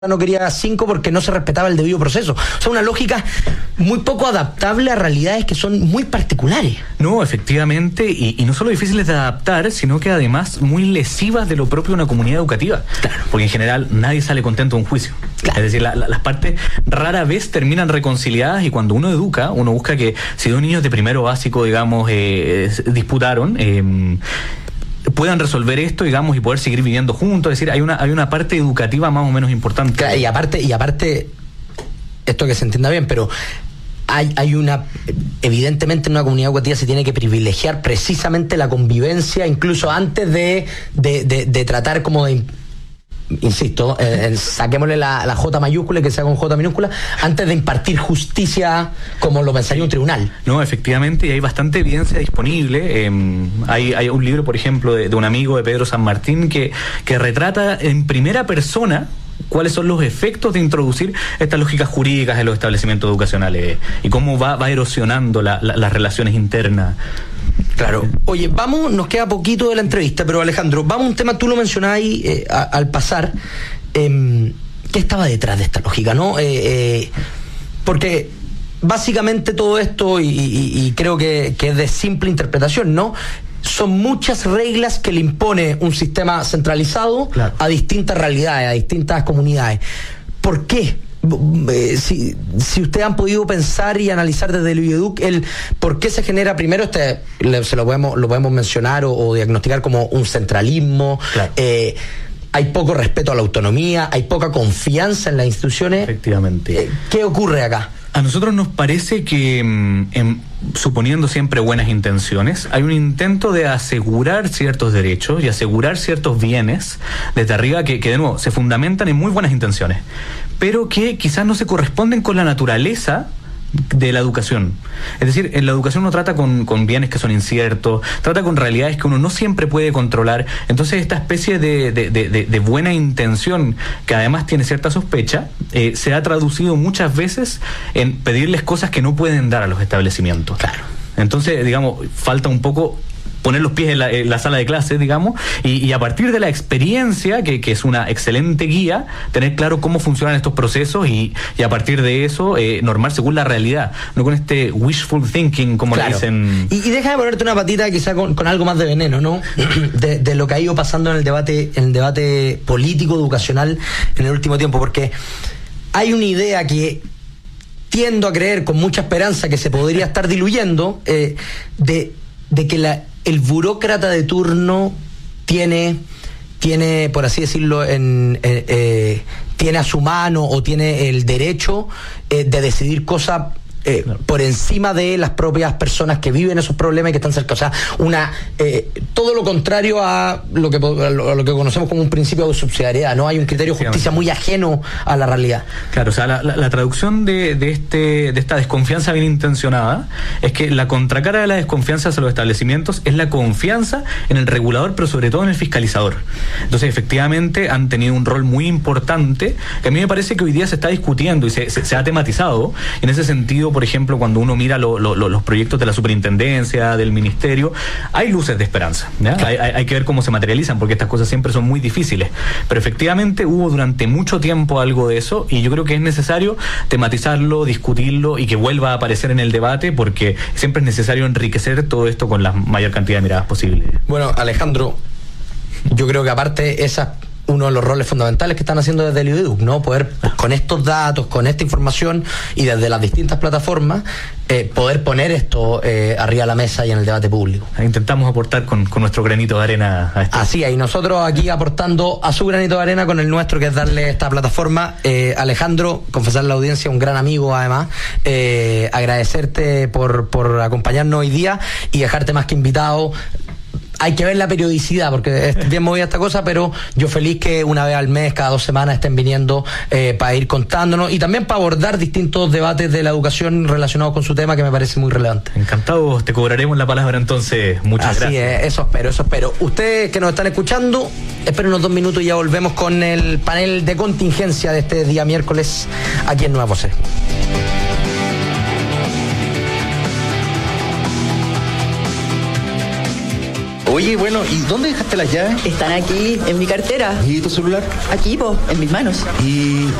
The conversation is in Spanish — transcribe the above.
no quería 5 porque no se respetaba el debido proceso. O sea, una lógica muy poco adaptable a realidades que son muy particulares. No, efectivamente, y no solo difíciles de adaptar, sino que además muy lesivas de lo propio de una comunidad educativa. Claro. Porque en general nadie sale contento de un juicio. Claro. Es decir, las partes rara vez terminan reconciliadas, y cuando uno educa, uno busca que si dos niños de primero básico, digamos, disputaron, puedan resolver esto, digamos, y poder seguir viviendo juntos. Es decir, hay una parte educativa más o menos importante. Claro, y aparte, esto que se entienda bien, pero hay una, evidentemente en una comunidad educativa se tiene que privilegiar precisamente la convivencia, incluso antes de tratar como de, insisto, saquémosle la J mayúscula y que sea con J minúscula, antes de impartir justicia como lo pensaría un tribunal. No, efectivamente, y hay bastante evidencia disponible. Hay un libro, por ejemplo, de un amigo de Pedro San Martín que retrata en primera persona cuáles son los efectos de introducir estas lógicas jurídicas en los establecimientos educacionales y cómo va erosionando las relaciones internas. Claro. Oye, nos queda poquito de la entrevista, pero Alejandro, vamos a un tema, tú lo mencionabas ahí al pasar. ¿Qué estaba detrás de esta lógica, no? Porque básicamente todo esto, y creo que es de simple interpretación, ¿no? Son muchas reglas que le impone un sistema centralizado, claro, a distintas realidades, a distintas comunidades. ¿Por qué? Si ustedes han podido pensar y analizar desde el IEDUC por qué se genera primero lo podemos mencionar o diagnosticar como un centralismo. Claro. Hay poco respeto a la autonomía, hay poca confianza en las instituciones. Efectivamente. ¿Qué ocurre acá? A nosotros nos parece que, suponiendo siempre buenas intenciones, hay un intento de asegurar ciertos derechos y asegurar ciertos bienes desde arriba que de nuevo, se fundamentan en muy buenas intenciones, pero que quizás no se corresponden con la naturaleza de la educación. Es decir, en la educación uno trata con bienes que son inciertos, trata con realidades que uno no siempre puede controlar. Entonces esta especie de buena intención, que además tiene cierta sospecha, se ha traducido muchas veces en pedirles cosas que no pueden dar a los establecimientos. Claro. Entonces, digamos, falta un poco poner los pies en la sala de clases, digamos, y a partir de la experiencia, que es una excelente guía, tener claro cómo funcionan estos procesos y a partir de eso normar según la realidad, no con este wishful thinking, como claro, le dicen. Y déjame ponerte una patita quizá con algo más de veneno, ¿no? de lo que ha ido pasando en el debate político, educacional en el último tiempo, porque hay una idea que tiendo a creer con mucha esperanza que se podría estar diluyendo, de que el burócrata de turno tiene, por así decirlo, tiene a su mano o tiene el derecho de decidir cosas claro, por encima de las propias personas que viven esos problemas y que están cerca. O sea, todo lo contrario a lo que conocemos como un principio de subsidiariedad, ¿no? Hay un criterio de justicia muy ajeno a la realidad. Claro, o sea, la traducción de esta desconfianza bien intencionada es que la contracara de la desconfianza hacia los establecimientos es la confianza en el regulador, pero sobre todo en el fiscalizador. Entonces, efectivamente, han tenido un rol muy importante que a mí me parece que hoy día se está discutiendo y se ha tematizado. En ese sentido, por ejemplo, cuando uno mira los proyectos de la superintendencia, del ministerio, hay luces de esperanza, ¿ya? Hay que ver cómo se materializan, porque estas cosas siempre son muy difíciles, pero efectivamente hubo durante mucho tiempo algo de eso, y yo creo que es necesario tematizarlo, discutirlo y que vuelva a aparecer en el debate, porque siempre es necesario enriquecer todo esto con la mayor cantidad de miradas posible. Bueno, Alejandro, yo creo que aparte uno de los roles fundamentales que están haciendo desde el IEDUC, ¿no? Poder, con estos datos, con esta información y desde las distintas plataformas, poder poner esto arriba de la mesa y en el debate público. Intentamos aportar con nuestro granito de arena a esto. Así es, y nosotros aquí aportando a su granito de arena con el nuestro, que es darle esta plataforma. Alejandro, confesar a la audiencia, un gran amigo además, agradecerte por acompañarnos hoy día y dejarte más que invitado. Hay que ver la periodicidad, porque es bien movida esta cosa, pero yo feliz que una vez al mes, cada 2 semanas estén viniendo para ir contándonos y también para abordar distintos debates de la educación relacionados con su tema, que me parece muy relevante. Encantado, te cobraremos la palabra entonces. Muchas gracias. Así es, eso espero. Ustedes que nos están escuchando, esperen unos 2 minutos y ya volvemos con el panel de contingencia de este día miércoles aquí en Nueva Voces. Oye, bueno, ¿y dónde dejaste las llaves? Están aquí, en mi cartera. ¿Y tu celular? Aquí, po, en mis manos. ¿Y